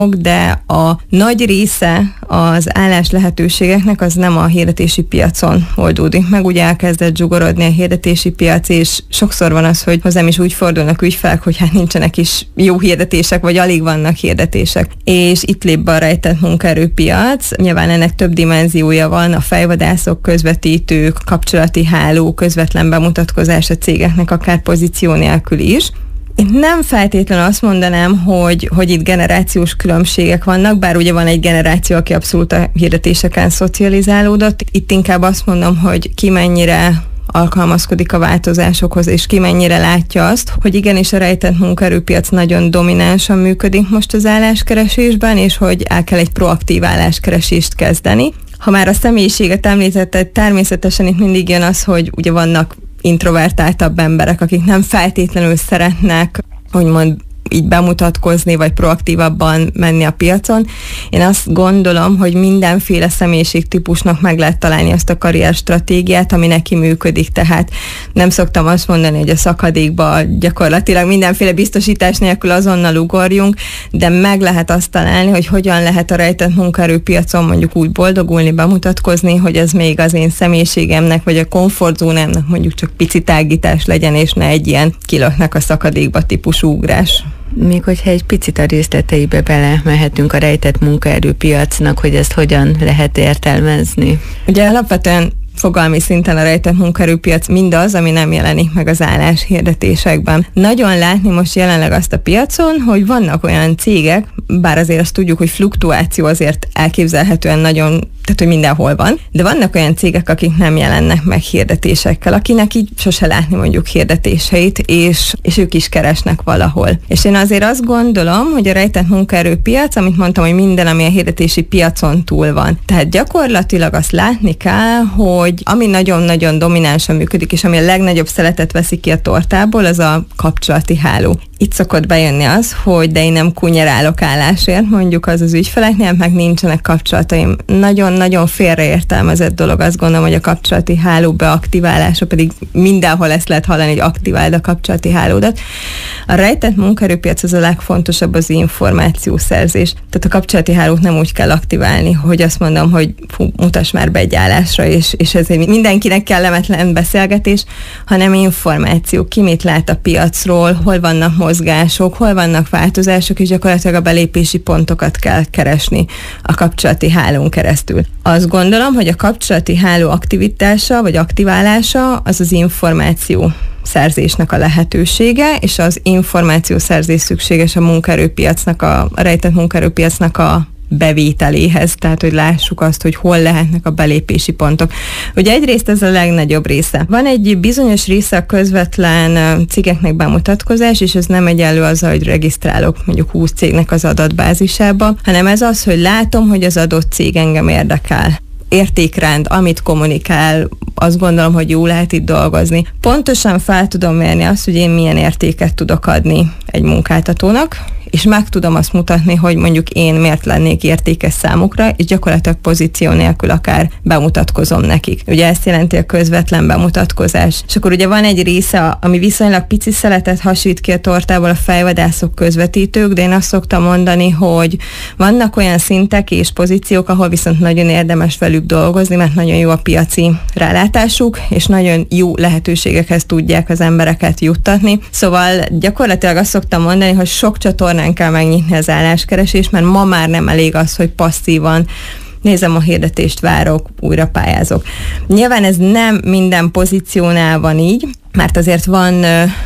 de a nagy része az állás lehetőségeknek az nem a hirdetési piacon oldódik meg. Ugye elkezdett zsugorodni a hirdetési piac, és sokszor van az, hogy hozzám is úgy fordulnak ügyfelek, hogy hát nincsenek is jó hirdetések, vagy alig vannak hirdetések. És itt lép be a rejtett munkaerőpiac. Nyilván ennek több dimenziója van, a fejvadászok, közvetítők, kapcsolati háló, közvetlen bemutatkozás a cégeknek akár pozíció nélkül is. Én nem feltétlenül azt mondanám, hogy itt generációs különbségek vannak, bár ugye van egy generáció, aki abszolút a hirdetéseken szocializálódott. Itt inkább azt mondom, hogy ki mennyire alkalmazkodik a változásokhoz, és ki mennyire látja azt, hogy igenis a rejtett munkaerőpiac nagyon dominánsan működik most az álláskeresésben, és hogy el kell egy proaktív álláskeresést kezdeni. Ha már a személyiséget említetted, természetesen itt mindig jön az, hogy ugye vannak introvertáltabb emberek, akik nem feltétlenül szeretnek, úgymond így bemutatkozni, vagy proaktívabban menni a piacon. Én azt gondolom, hogy mindenféle személyiségtípusnak meg lehet találni azt a karrierstratégiát, ami neki működik. Tehát nem szoktam azt mondani, hogy a szakadékba gyakorlatilag mindenféle biztosítás nélkül azonnal ugorjunk, de meg lehet azt találni, hogy hogyan lehet a rejtett munkaerőpiacon mondjuk úgy boldogulni, bemutatkozni, hogy ez még az én személyiségemnek, vagy a komfortzónámnak mondjuk csak pici tágítás legyen, és ne egy ilyen kilöknek a szakadékba típusú ugrás. Még hogyha egy picit a részleteibe belemehetünk a rejtett munkaerőpiacnak, hogy ezt hogyan lehet értelmezni? Ugye alapvetően fogalmi szinten a rejtett munkaerőpiac mindaz, ami nem jelenik meg az álláshirdetésekben. Nagyon látni most jelenleg azt a piacon, hogy vannak olyan cégek, bár azért azt tudjuk, hogy fluktuáció azért elképzelhetően nagyon, tehát hogy mindenhol van, de vannak olyan cégek, akik nem jelennek meg hirdetésekkel, akinek így sose látni mondjuk hirdetéseit, és ők is keresnek valahol. És én azért azt gondolom, hogy a rejtett munkaerőpiac, amit mondtam, hogy minden, ami a hirdetési piacon túl van. Tehát gyakorlatilag azt látni kell, hogy ami nagyon-nagyon dominánsan működik, és ami a legnagyobb szeletet veszi ki a tortából, az a kapcsolati háló. Itt szokott bejönni az, hogy de én nem kunyerálok állásért, mondjuk az ügyfeleknél, meg nincsenek kapcsolataim. Nagyon-nagyon félreértelmezett dolog, azt gondolom, hogy a kapcsolati háló beaktiválása, pedig mindenhol ezt lehet hallani, hogy aktiváld a kapcsolati hálódat. A rejtett munkaerőpiac az a legfontosabb, az információszerzés. Tehát a kapcsolati hálót nem úgy kell aktiválni, hogy azt mondom, hogy mutass már be egy állásra, és ez mindenkinek kellemetlen beszélgetés, hanem információ, ki mit lát a piacról, hol vannak mozgások, hol vannak változások, és gyakorlatilag a belépési pontokat kell keresni a kapcsolati hálón keresztül. Azt gondolom, hogy a kapcsolati háló aktivitása, vagy aktiválása az információ szerzésnek a lehetősége, és az információszerzés szükséges a munkaerőpiacnak, a rejtett munkaerőpiacnak a bevételéhez, tehát hogy lássuk azt, hogy hol lehetnek a belépési pontok. Ugye egyrészt ez a legnagyobb része. Van egy bizonyos része a közvetlen cégeknek bemutatkozás, és ez nem egyenlő azzal, hogy regisztrálok mondjuk 20 cégnek az adatbázisába, hanem ez az, hogy látom, hogy az adott cég engem érdekel. Értékrend, amit kommunikál, azt gondolom, hogy jó lehet itt dolgozni. Pontosan fel tudom mérni azt, hogy én milyen értéket tudok adni egy munkáltatónak, és meg tudom azt mutatni, hogy mondjuk én miért lennék értékes számukra, és gyakorlatilag pozíció nélkül akár bemutatkozom nekik. Ugye ezt jelenti a közvetlen bemutatkozás. És akkor ugye van egy része, ami viszonylag pici szeletet hasít ki a tortából, a fejvadászok, közvetítők, de én azt szoktam mondani, hogy vannak olyan szintek és pozíciók, ahol viszont nagyon érdemes velük dolgozni, mert nagyon jó a piaci rálátásuk, és nagyon jó lehetőségekhez tudják az embereket juttatni. Szóval gyakorlatilag azt szoktam mondani, hogy sok csatornán kell megnyitni az álláskeresést, mert ma már nem elég az, hogy passzívan nézem a hirdetést, várok, újra pályázok. Nyilván ez nem minden pozíciónál van így, mert azért van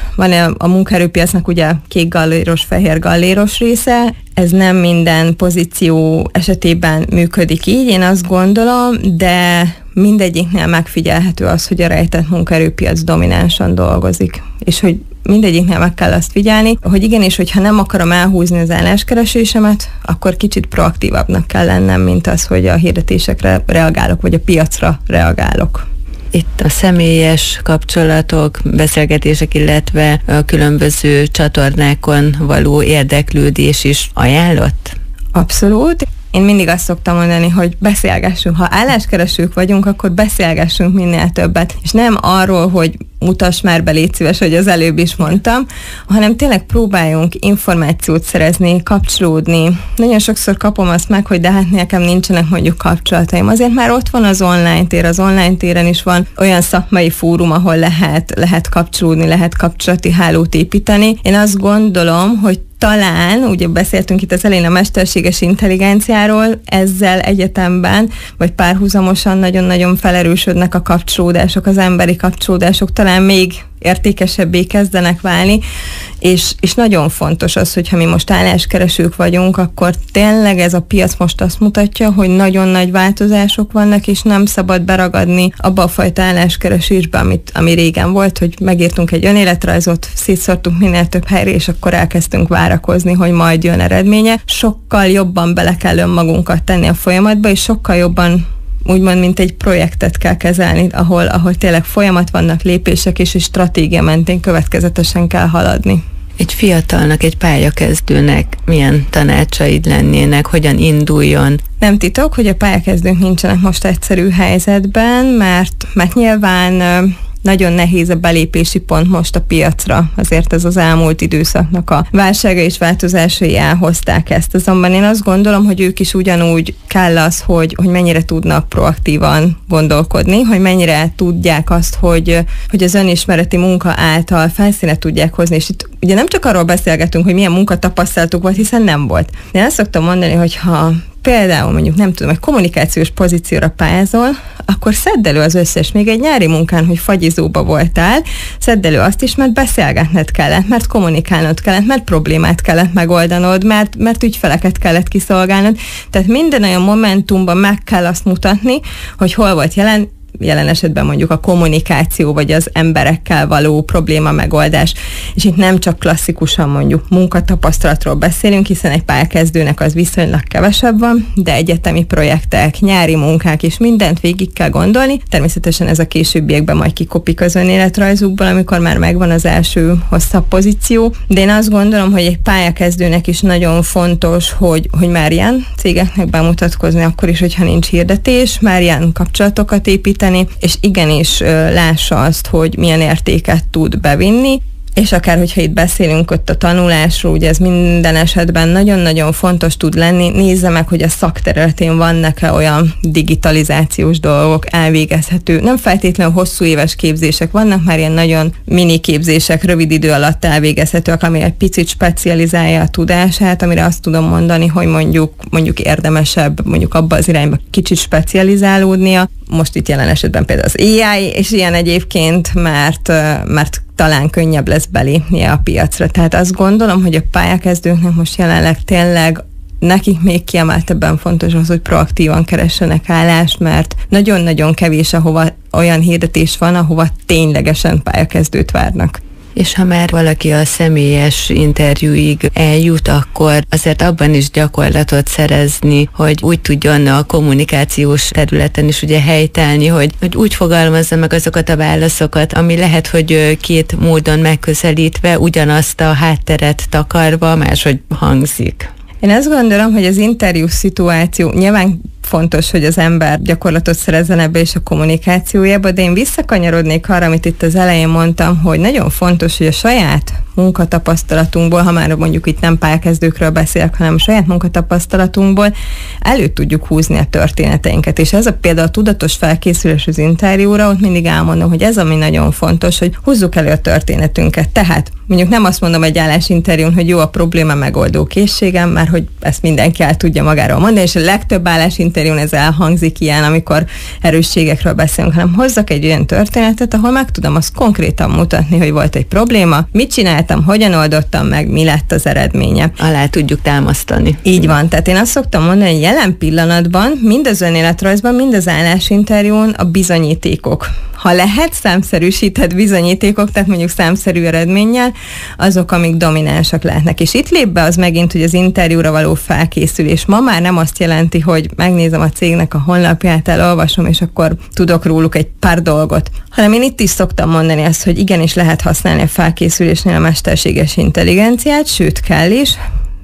a munkaerőpiacnak ugye kék galléros, fehér galléros része, ez nem minden pozíció esetében működik így, én azt gondolom, de mindegyiknél megfigyelhető az, hogy a rejtett munkaerőpiac dominánsan dolgozik, és hogy mindegyiknél meg kell azt figyelni, hogy igenis, hogyha nem akarom elhúzni az álláskeresésemet, akkor kicsit proaktívabbnak kell lennem, mint az, hogy a hirdetésekre reagálok, vagy a piacra reagálok. Itt a személyes kapcsolatok, beszélgetések, illetve a különböző csatornákon való érdeklődés is ajánlott? Abszolút. Én mindig azt szoktam mondani, hogy beszélgessünk. Ha álláskeresők vagyunk, akkor beszélgessünk minél többet. És nem arról, hogy mutass már be, légy szíves, hogy az előbb is mondtam, hanem tényleg próbáljunk információt szerezni, kapcsolódni. Nagyon sokszor kapom azt meg, hogy de hát nekem nincsenek mondjuk kapcsolataim. Azért már ott van az online tér, az online téren is van olyan szakmai fórum, ahol lehet kapcsolódni, lehet kapcsolati hálót építeni. Én azt gondolom, hogy talán, ugye beszéltünk itt az elején a mesterséges intelligenciáról, ezzel egyetemben, vagy párhuzamosan nagyon-nagyon felerősödnek a kapcsolódások, az emberi kapcsolódások talán még értékesebbé kezdenek válni, és nagyon fontos az, hogyha mi most álláskeresők vagyunk, akkor tényleg ez a piac most azt mutatja, hogy nagyon nagy változások vannak, és nem szabad beragadni abba a fajta álláskeresésbe, ami régen volt, hogy megírtunk egy önéletrajzot, szétszórtunk minél több helyre, és akkor elkezdtünk várakozni, hogy majd jön eredménye. Sokkal jobban bele kell önmagunkat tenni a folyamatba, és sokkal jobban úgymond, mint egy projektet kell kezelni, ahol tényleg folyamat vannak, lépések, és stratégia mentén következetesen kell haladni. Egy fiatalnak, egy pályakezdőnek milyen tanácsaid lennének, hogyan induljon? Nem titok, hogy a pályakezdők nincsenek most egyszerű helyzetben, mert nyilván nagyon nehéz a belépési pont most a piacra. Azért ez az elmúlt időszaknak a válsága és változásai elhozták ezt. Azonban én azt gondolom, hogy ők is ugyanúgy kell az, hogy mennyire tudnak proaktívan gondolkodni, hogy mennyire tudják azt, hogy az önismereti munka által felszíne tudják hozni. És itt ugye nem csak arról beszélgetünk, hogy milyen munkatapasztalatuk volt, hiszen nem volt. De én azt szoktam mondani, hogy ha például mondjuk nem tudom, egy kommunikációs pozícióra pályázol, akkor szedd elő az összes, még egy nyári munkán, hogy fagyizóba voltál, szedd elő azt is, mert beszélgetned kellett, mert kommunikálnod kellett, mert problémát kellett megoldanod, mert ügyfeleket kellett kiszolgálnod. Tehát minden olyan momentumban meg kell azt mutatni, hogy hol volt jelen esetben mondjuk a kommunikáció, vagy az emberekkel való probléma megoldás. És itt nem csak klasszikusan mondjuk munkatapasztalatról beszélünk, hiszen egy pályakezdőnek az viszonylag kevesebb van, de egyetemi projektek, nyári munkák és mindent végig kell gondolni. Természetesen ez a későbbiekben majd kikopik az önéletrajzukból, amikor már megvan az első hosszabb pozíció. De én azt gondolom, hogy egy pályakezdőnek is nagyon fontos, hogy már ilyen cégeknek bemutatkozni, akkor is, hogyha nincs hirdetés, már ilyen kapcsolatokat építeni, és igenis lássa azt, hogy milyen értéket tud bevinni, és akár, hogyha itt beszélünk ott a tanulásról, ugye ez minden esetben nagyon-nagyon fontos tud lenni, nézze meg, hogy a szakterületén vannak-e olyan digitalizációs dolgok elvégezhető. Nem feltétlenül hosszú éves képzések, vannak már ilyen nagyon mini képzések, rövid idő alatt elvégezhetőek, ami egy picit specializálja a tudását, amire azt tudom mondani, hogy mondjuk érdemesebb mondjuk abba az irányba kicsit specializálódnia. Most itt jelen esetben például az AI, és ilyen egyébként, mert talán könnyebb lesz belépnie a piacra. Tehát azt gondolom, hogy a pályakezdőknek most jelenleg tényleg nekik még kiemeltebben fontos az, hogy proaktívan keressenek állást, mert nagyon-nagyon kevés, ahova olyan hirdetés van, ahova ténylegesen pályakezdőt várnak. És ha már valaki a személyes interjúig eljut, akkor azért abban is gyakorlatot szerezni, hogy úgy tudjon a kommunikációs területen is ugye helytállni, hogy úgy fogalmazza meg azokat a válaszokat, ami lehet, hogy két módon megközelítve ugyanazt a hátteret takarva máshogy hangzik. Én azt gondolom, hogy az interjú szituáció nyilván fontos, hogy az ember gyakorlatot szerezzen ebbe és a kommunikációjába, de én visszakanyarodnék arra, amit itt az elején mondtam, hogy nagyon fontos, hogy a saját munkatapasztalatunkból, ha már mondjuk itt nem pályakezdőkről beszélek, hanem a saját munkatapasztalatunkból elő tudjuk húzni a történeteinket. És ez a például a tudatos felkészülés az interjúra, ott mindig elmondom, hogy ez ami nagyon fontos, hogy húzzuk elő a történetünket. Tehát mondjuk nem azt mondom egy állásinterjún, hogy jó a probléma megoldó készségem, már hogy ezt mindenki el tudja magáról mondani, és a legtöbb állásinterjún ez elhangzik ilyen, amikor erősségekről beszélünk, hanem hozzak egy olyan történetet, ahol meg tudom azt konkrétan mutatni, hogy volt egy probléma, mit csináltam, hogyan oldottam meg, mi lett az eredménye. Alá tudjuk támasztani. Így van, tehát én azt szoktam mondani, hogy jelen pillanatban mind az önéletrajzban, mind az állásinterjún a bizonyítékok. Ha lehet, számszerűsített bizonyítékok, tehát mondjuk számszerű eredménnyel, azok, amik dominánsak lehetnek. És itt lép be az megint, hogy az interjúra való felkészülés ma már nem azt jelenti, hogy megnézem a cégnek a honlapját, elolvasom, és akkor tudok róluk egy pár dolgot. Hanem én itt is szoktam mondani azt, hogy igenis lehet használni a felkészülésnél a mesterséges intelligenciát, sőt kell is,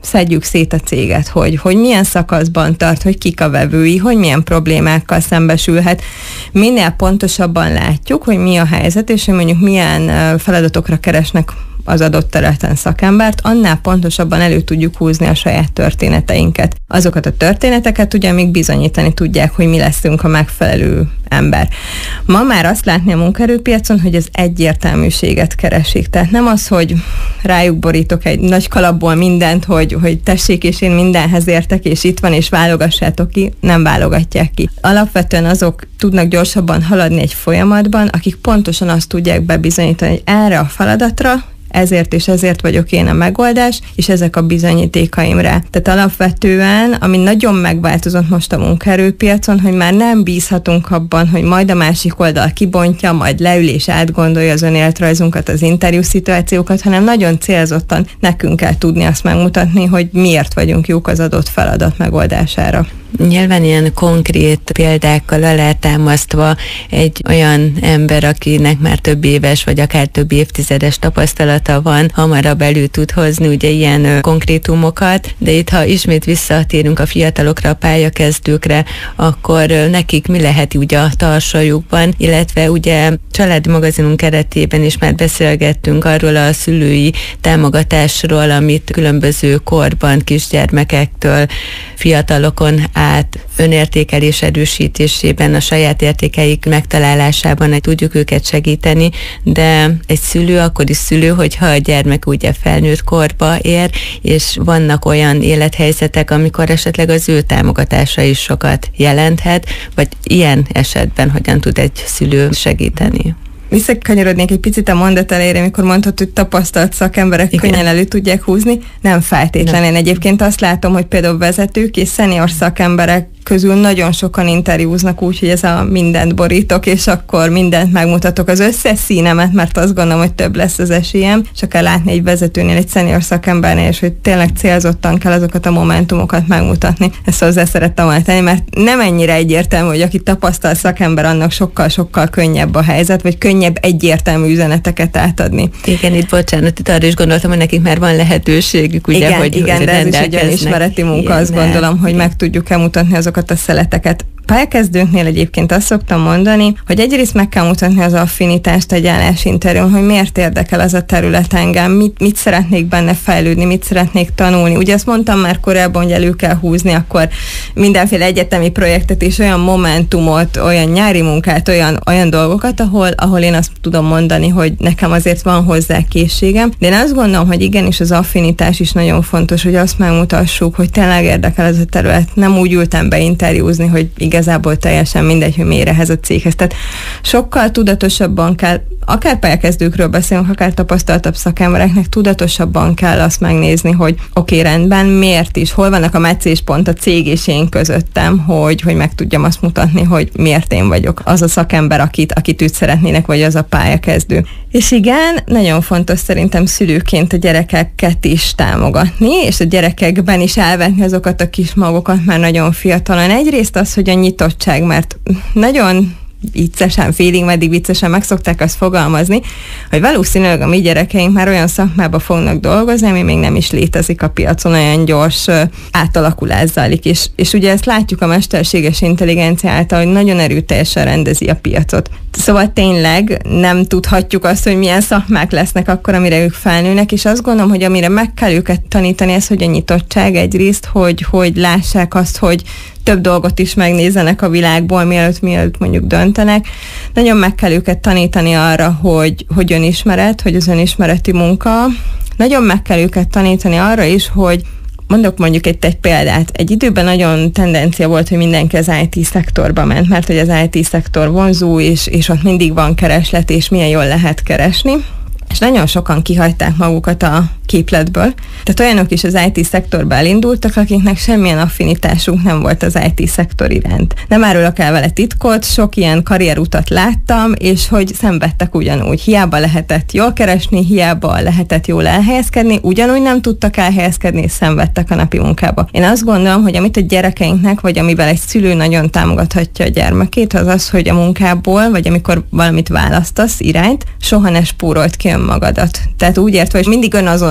szedjük szét a céget, hogy milyen szakaszban tart, hogy kik a vevői, hogy milyen problémákkal szembesülhet. Minél pontosabban látjuk, hogy mi a helyzet, és hogy mondjuk milyen feladatokra keresnek az adott területen szakembert, annál pontosabban elő tudjuk húzni a saját történeteinket. Azokat a történeteket ugye még bizonyítani tudják, hogy mi leszünk a megfelelő ember. Ma már azt látni a munkaerőpiacon, hogy az egyértelműséget keresik. Tehát nem az, hogy rájuk borítok egy nagy kalapból mindent, hogy tessék, és én mindenhez értek, és itt van, és válogassátok ki, nem válogatják ki. Alapvetően azok tudnak gyorsabban haladni egy folyamatban, akik pontosan azt tudják bebizonyítani, hogy erre a feladatra ezért és ezért vagyok én a megoldás, és ezek a bizonyítékaim rá. Tehát alapvetően, ami nagyon megváltozott most a munkaerőpiacon, hogy már nem bízhatunk abban, hogy majd a másik oldal kibontja, majd leül és átgondolja az önéletrajzunkat, az interjú szituációkat, hanem nagyon célzottan nekünk kell tudni azt megmutatni, hogy miért vagyunk jók az adott feladat megoldására. Nyilván ilyen konkrét példákkal alátámasztva egy olyan ember, akinek már több éves, vagy akár több évtizedes tapasztalata van, hamarabb elő tud hozni ugye ilyen konkrétumokat, de itt, ha ismét visszatérünk a fiatalokra, a pályakezdőkre, akkor nekik mi lehet ugye a tarsajukban, illetve ugye családi magazinunk keretében is már beszélgettünk arról a szülői támogatásról, amit különböző korban kisgyermekektől fiatalokon át önértékelés erősítésében, a saját értékeik megtalálásában tudjuk őket segíteni, de egy szülő akkor is szülő, hogyha a gyermek ugye felnőtt korba ér, és vannak olyan élethelyzetek, amikor esetleg az ő támogatása is sokat jelenthet, vagy ilyen esetben hogyan tud egy szülő segíteni? Visszakanyarodnék egy picit a mondat elejére, amikor mondtad, hogy tapasztalt szakemberek könnyen elő tudják húzni. Nem feltétlenül. Én egyébként azt látom, hogy például vezetők és szenior szakemberek közül nagyon sokan interjúznak úgy, hogy ez a mindent borítok, és akkor mindent megmutatok, az összes színemet, mert azt gondolom, hogy több lesz az esélyem, és kell látni egy vezetőnél, egy szenior szakembernél, és hogy tényleg célzottan kell azokat a momentumokat megmutatni. Ezt hozzá szerettem volna tenni, mert nem ennyire egyértelmű, hogy aki tapasztalt szakember, annak sokkal-sokkal könnyebb a helyzet, vagy könnyebb egyértelmű üzeneteket átadni. Igen, itt bocsánat, itt arra is gondoltam, hogy nekik már van lehetőségük, ugye, igen, de ez is egy önismereti munka, azt gondolom, hogy meg tudjuk elmutatni azokat a szeleteket. Pályakezdőknél egyébként azt szoktam mondani, hogy egyrészt meg kell mutatni az affinitást egy állásinterjún, hogy miért érdekel az a terület engem, mit szeretnék benne fejlődni, mit szeretnék tanulni. Ugye azt mondtam már korábban, hogy elő kell húzni akkor mindenféle egyetemi projektet és olyan momentumot, olyan nyári munkát, olyan dolgokat, ahol én azt tudom mondani, hogy nekem azért van hozzá készségem. De én azt gondolom, hogy igenis az affinitás is nagyon fontos, hogy azt megmutassuk, hogy tényleg érdekel ez a terület. Nem úgy ültem be interjúzni, hogy igazából teljesen mindegy, hogy miért ehhez a céghez. Tehát sokkal tudatosabban kell, akár pályakezdőkről beszélünk, akár tapasztaltabb szakembereknek, tudatosabban kell azt megnézni, hogy oké, rendben, miért is, hol vannak a meccéspont a cég és én közöttem, hogy meg tudjam azt mutatni, hogy miért én vagyok az a szakember, akit őt szeretnének, vagy az a pályakezdő. És igen, nagyon fontos szerintem szülőként a gyerekeket is támogatni, és a gyerekekben is elvetni azokat a kis magokat már nagyon fiatalon. Egyrészt az, hogy a nyitottság, mert nagyon viccesen, félig meddig viccesen meg szokták azt fogalmazni, hogy valószínűleg a mi gyerekeink már olyan szakmába fognak dolgozni, ami még nem is létezik a piacon, olyan gyors átalakulás zajlik. És ugye ezt látjuk a mesterséges intelligencia által, hogy nagyon erőteljesen rendezi a piacot. Szóval tényleg nem tudhatjuk azt, hogy milyen szakmák lesznek akkor, amire ők felnőnek, és azt gondolom, hogy amire meg kell őket tanítani, ez, hogy a nyitottság egyrészt, hogy lássák azt, hogy több dolgot is megnézzenek a világból, mielőtt mondjuk döntenek. Nagyon meg kell őket tanítani arra, hogy önismeret, hogy az önismereti munka. Nagyon meg kell őket tanítani arra is, hogy mondok mondjuk egy példát. Egy időben nagyon tendencia volt, hogy mindenki az IT-szektorba ment, mert hogy az IT-szektor vonzó, és ott mindig van kereslet, és milyen jól lehet keresni. És nagyon sokan kihagyták magukat a képletből. Tehát olyanok is az IT-szektorba elindultak, akiknek semmilyen affinitásuk nem volt az IT-szektor iránt. Nem árulok el vele titkot, sok ilyen karrierutat láttam, és hogy szenvedtek ugyanúgy. Hiába lehetett jól keresni, hiába lehetett jól elhelyezkedni, ugyanúgy nem tudtak elhelyezkedni, és szenvedtek a napi munkába. Én azt gondolom, hogy amit a gyerekeinknek, vagy amivel egy szülő nagyon támogathatja a gyermekét, az az, hogy a munkából, vagy amikor valamit választasz, irányt, soha ne spórolt ki önmagadat. Tehát úgy értve, hogy mindig önazonos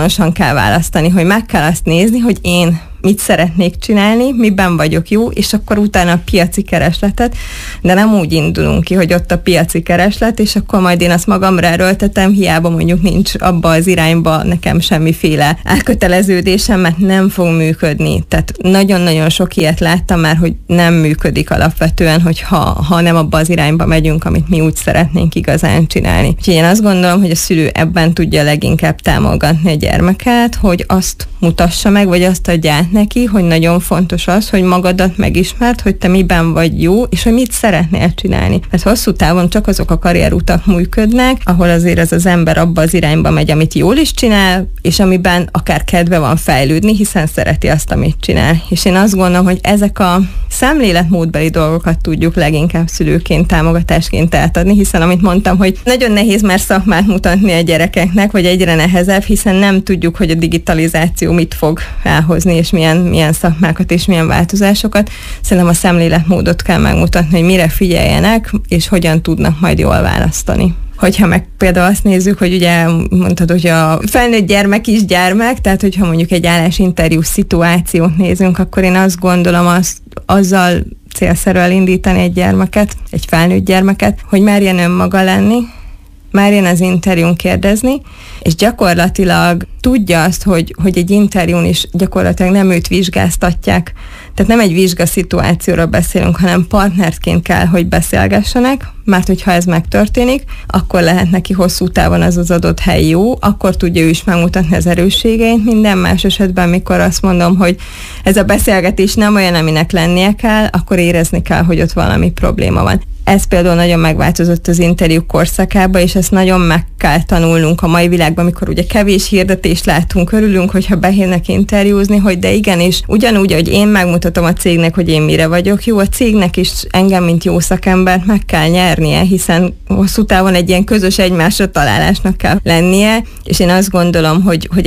tudományosan kell választani, hogy meg kell azt nézni, hogy én mit szeretnék csinálni, miben vagyok jó, és akkor utána a piaci keresletet, de nem úgy indulunk ki, hogy ott a piaci kereslet, és akkor majd én azt magamra erőltetem, hiába mondjuk nincs abba az irányba nekem semmiféle elköteleződésem, mert nem fog működni. Tehát nagyon-nagyon sok ilyet láttam már, hogy nem működik alapvetően, hogy ha nem abba az irányba megyünk, amit mi úgy szeretnénk igazán csinálni. Úgyhogy én azt gondolom, hogy a szülő ebben tudja leginkább támogatni a gyermeket, hogy azt mutassa meg, vagy azt adja át neki, hogy nagyon fontos az, hogy magadat megismerd, hogy te miben vagy jó, és hogy mit szeretnél csinálni. Mert hosszú távon csak azok a karrierutak működnek, ahol azért az ember abba az irányba megy, amit jól is csinál, és amiben akár kedve van fejlődni, hiszen szereti azt, amit csinál. És én azt gondolom, hogy ezek a szemléletmódbeli dolgokat tudjuk leginkább szülőként, támogatásként átadni, hiszen amit mondtam, hogy nagyon nehéz már szakmát mutatni a gyerekeknek, vagy egyre nehezebb, hiszen nem tudjuk, hogy a digitalizáció mit fog elhozni, és milyen szakmákat és milyen változásokat. Szerintem a szemléletmódot kell megmutatni, hogy mire figyeljenek, és hogyan tudnak majd jól választani. Hogyha meg például azt nézzük, hogy ugye mondtad, hogy a felnőtt gyermek is gyermek, tehát hogyha mondjuk egy állásinterjú szituációt nézünk, akkor én azt gondolom, azzal célszerű elindítani egy gyermeket, egy felnőtt gyermeket, hogy merjen önmaga lenni, merjen az interjún kérdezni, és gyakorlatilag tudja azt, hogy egy interjún is gyakorlatilag nem őt vizsgáztatják. Tehát nem egy vizsgaszituációról beszélünk, hanem partnerként kell, hogy beszélgessenek, mert hogyha ez megtörténik, akkor lehet neki hosszú távon az adott hely jó, akkor tudja ő is megmutatni az erősségeit. Minden más esetben, mikor azt mondom, hogy ez a beszélgetés nem olyan, aminek lennie kell, akkor érezni kell, hogy ott valami probléma van. Ez például nagyon megváltozott az interjú korszakában, és ezt nagyon meg kell tanulnunk a mai világban, amikor ugye kevés hirdetést látunk, örülünk, hogyha behívnak interjúzni, hogy de igenis, ugyanúgy, hogy én megmutatom a cégnek, hogy én mire vagyok jó, a cégnek is engem, mint jó szakembert meg kell nyernie, hiszen hosszú távon egy ilyen közös egymásra találásnak kell lennie, és én azt gondolom, hogy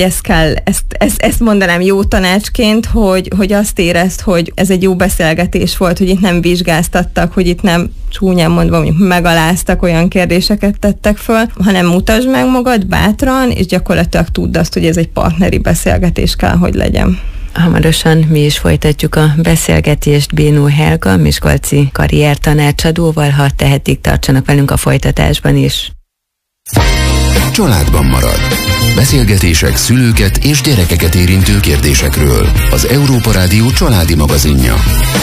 ezt mondanám jó tanácsként, hogy azt érezd, hogy ez egy jó beszélgetés volt, hogy itt nem vizsgáztattak, hogy itt nem csúnyán mondva, mondjuk megaláztak, olyan kérdéseket tettek föl, hanem mutasd meg magad bátran, és gyakorlatilag tudd azt, hogy ez egy partneri beszélgetés kell, hogy legyen. Hamarosan mi is folytatjuk a beszélgetést Bénó Helga, miskolci karriertanácsadóval, ha tehetik, tartsanak velünk a folytatásban is. Családban marad. Beszélgetések szülőket és gyerekeket érintő kérdésekről. Az Európa Rádió családi magazinja.